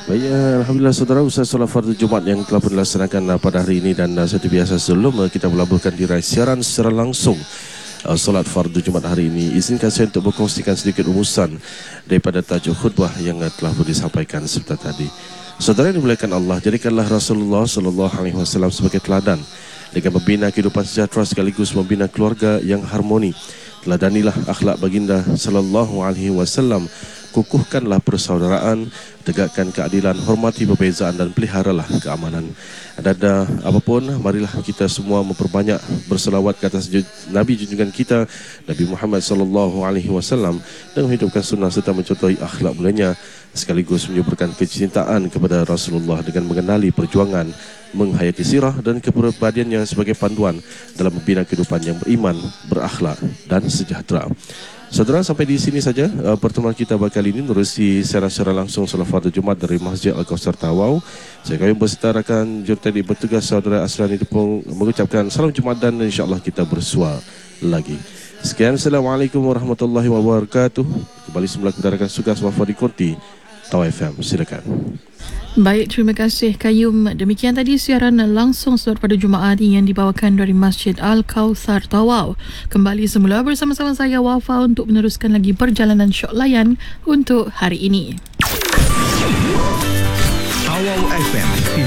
Baik, Alhamdulillah saudara, usai solat fardu Jumaat yang telah pun dilaksanakan pada hari ini, dan seperti biasa sebelum kita melaburkan tirai siaran secara langsung solat fardu Jumaat hari ini, izinkan saya untuk berkongsikan sedikit rumusan daripada tajuk khutbah yang telah pun disampaikan seperti tadi. Saudara yang dimuliakan Allah, jadikanlah Rasulullah SAW sebagai teladan dengan membina kehidupan sejahtera sekaligus membina keluarga yang harmoni. Teladanilah akhlak baginda SAW, kukuhkanlah persaudaraan, tegakkan keadilan, hormati perbezaan dan peliharalah keamanan. Dan apapun, marilah kita semua memperbanyak berselawat ke atas Nabi junjungan kita, Nabi Muhammad SAW, dan menghidupkan sunnah serta mencontohi akhlak mulianya, sekaligus menyuburkan kecintaan kepada Rasulullah dengan mengenali perjuangan, menghayati sirah dan kepribadiannya sebagai panduan dalam membina kehidupan yang beriman, berakhlak dan sejahtera. Saudara, sampai di sini saja pertemuan kita kali ini menerusi secara langsung solat fardu Jumaat dari Masjid Al-Kausar Tawau. Saya kami berserta rakan juruteknik bertugas saudara Asrani Depong mengucapkan salam Jumaat dan insya-Allah kita bersua lagi. Sekian, Assalamualaikum warahmatullahi wabarakatuh. Kembali semula kepada rakan tugas Wafadi Konti Tawau FM. Silakan. Baik, terima kasih Kayum. Demikian tadi siaran langsung solat pada Jumaat yang dibawakan dari Masjid Al-Kausar Tawau. Kembali semula bersama-sama saya Wafa untuk meneruskan lagi perjalanan syok layan untuk hari ini. Tawau FM